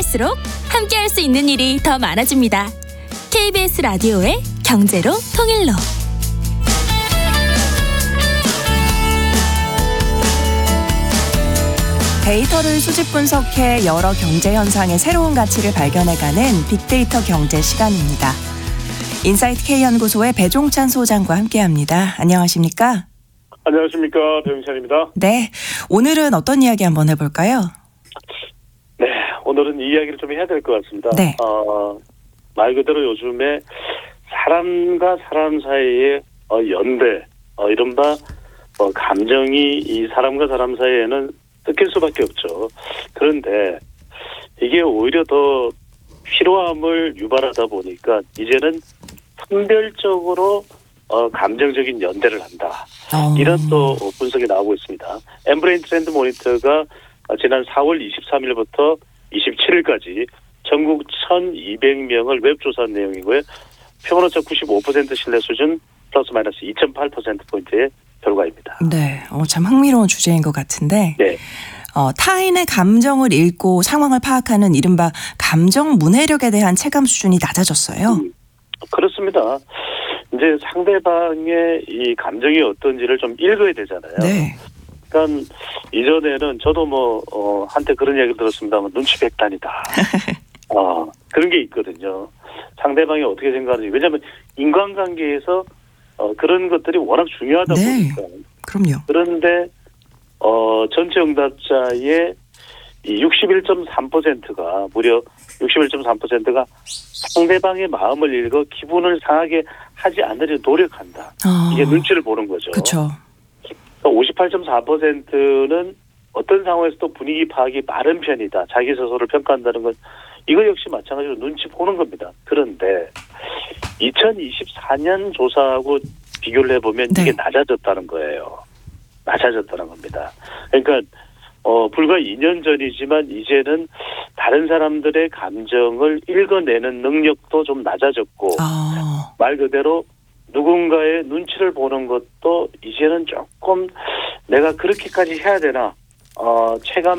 갈수록 함께할 수 있는 일이 더 많아집니다. KBS 라디오의 경제로 통일로. 데이터를 수집 분석해 여러 경제 현상의 새로운 가치를 발견해가는 빅데이터 경제 시간입니다. 인사이트 K연구소의 배종찬 소장과 함께합니다. 안녕하십니까? 안녕하십니까. 배종찬입니다. 네, 오늘은 어떤 이야기 한번 해볼까요? 네, 오늘은 이 이야기를 좀 해야 될 것 같습니다. 네. 말 그대로 요즘에 사람과 사람 사이의 연대, 이른바 감정이 이 사람과 사람 사이에는 섞일 수밖에 없죠. 그런데 이게 오히려 더 피로함을 유발하다 보니까 이제는 선별적으로 감정적인 연대를 한다. 이런 또 분석이 나오고 있습니다. 엠브레인 트렌드 모니터가 지난 4월 23일부터 27일까지 전국 1,200명을 웹조사한 내용이고요. 표본오차 95% 신뢰 수준 플러스 마이너스 2.8%포인트의 결과입니다. 네, 참 흥미로운 주제인 것 같은데 네. 타인의 감정을 읽고 상황을 파악하는 이른바 감정 문해력에 대한 체감 수준이 낮아졌어요. 그렇습니다. 이제 상대방의 이 감정이 어떤지를 좀 읽어야 되잖아요. 네. 그러니까 이전에는 저도 한때 그런 얘기를 들었습니다만 눈치 백단이다. 그런 게 있거든요. 상대방이 어떻게 생각하는지. 왜냐하면 인간관계에서 그런 것들이 워낙 중요하다 보니까. 그럼요. 그런데 전체 응답자의 이 61.3%가 무려 61.3%가 상대방의 마음을 읽어 기분을 상하게 하지 않으려 노력한다. 이게 눈치를 보는 거죠. 그렇죠. 58.4%는 어떤 상황에서도 분위기 파악이 빠른 편이다. 자기 스스로를 평가한다는 건 이거 역시 마찬가지로 눈치 보는 겁니다. 그런데 2024년 조사하고 비교를 해보면 이게 낮아졌다는 거예요. 낮아졌다는 겁니다. 그러니까 불과 2년 전이지만 이제는 다른 사람들의 감정을 읽어내는 능력도 좀 낮아졌고 말 그대로 누군가의 눈치를 보는 것도 이제는 조금 내가 그렇게까지 해야 되나 체감